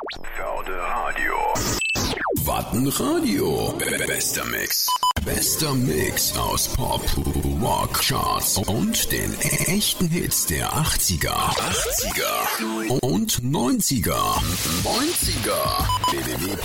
Radio. Wattenradio. Bester Mix. Bester Mix aus Pop, Rock, Charts und den echten Hits der 80er und 90er.